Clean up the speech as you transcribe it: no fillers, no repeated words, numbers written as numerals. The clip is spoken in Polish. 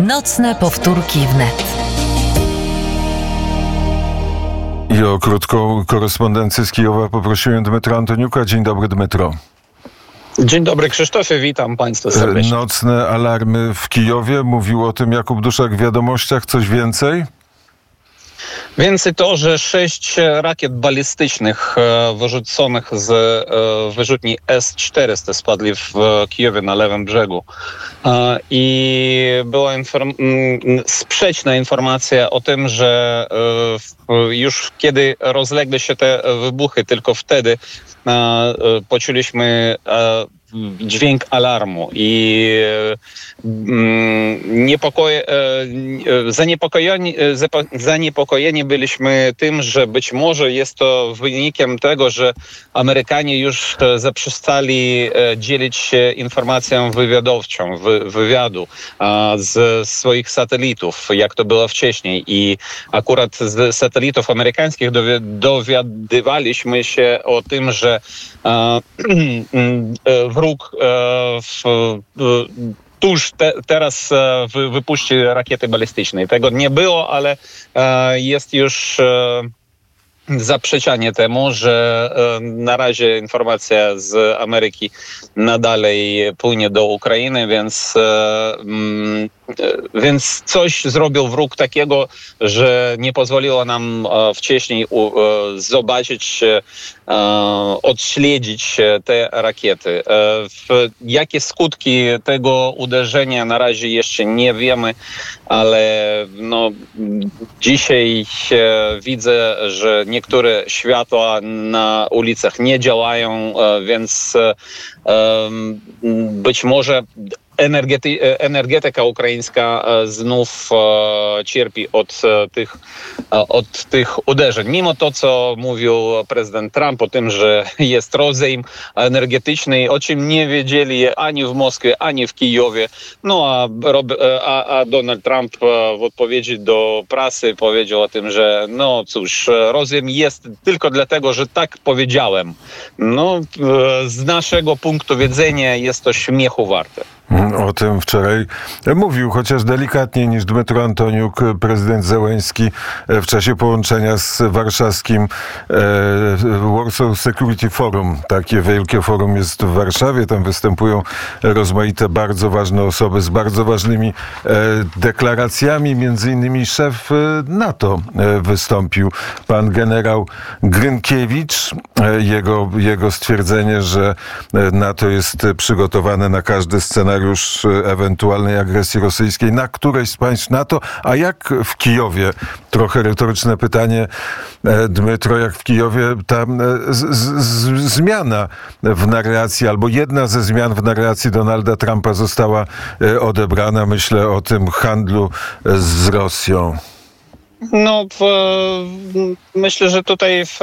Nocne powtórki wnet. I o krótką korespondencję z Kijowa poprosiłem Dmytra Antoniuka. Dzień dobry, Dmytro. Dzień dobry, Krzysztofie, witam Państwa serdecznie. Nocne alarmy w Kijowie. Mówił o tym Jakub Duszak w Wiadomościach. Coś więcej? Więcej to, że 6 rakiet balistycznych wyrzuconych z wyrzutni S-400 spadli w Kijowie na lewym brzegu. I była sprzeczna informacja o tym, że już kiedy rozległy się te wybuchy, tylko wtedy poczuliśmy dźwięk alarmu i zaniepokojeni byliśmy tym, że być może jest to wynikiem tego, że Amerykanie już zaprzestali dzielić się informacją wywiadu z swoich satelitów, jak to było wcześniej. I akurat z satelitów amerykańskich dowiadywaliśmy się o tym, że wróg teraz wypuści rakiety balistyczne. Tego nie było, ale jest już zaprzeczanie temu, że na razie informacja z Ameryki nadal płynie do Ukrainy, więc coś zrobił wróg takiego, że nie pozwoliło nam wcześniej zobaczyć, odśledzić te rakiety. Jakie skutki tego uderzenia na razie jeszcze nie wiemy, ale dzisiaj widzę, że niektóre światła na ulicach nie działają, więc być może energetyka ukraińska znów cierpi od tych uderzeń. Mimo to, co mówił prezydent Trump o tym, że jest rozejm energetyczny, o czym nie wiedzieli ani w Moskwie, ani w Kijowie. A Donald Trump w odpowiedzi do prasy powiedział o tym, że rozejm jest tylko dlatego, że tak powiedziałem. Z naszego punktu widzenia jest to śmiechu warte. O tym wczoraj mówił, chociaż delikatniej niż Dmytro Antoniuk, prezydent Zełenski w czasie połączenia z warszawskim Warsaw Security Forum. Takie wielkie forum jest w Warszawie. Tam występują rozmaite, bardzo ważne osoby z bardzo ważnymi deklaracjami. Między innymi szef NATO wystąpił, pan generał Grynkiewicz. Jego stwierdzenie, że NATO jest przygotowane na każdy scenariusz ewentualnej agresji rosyjskiej na któreś z państw NATO, a jak w Kijowie? Trochę retoryczne pytanie, Dmytro, jak w Kijowie ta zmiana w narracji, albo jedna ze zmian w narracji Donalda Trumpa została odebrana? Myślę o tym handlu z Rosją. Myślę, że tutaj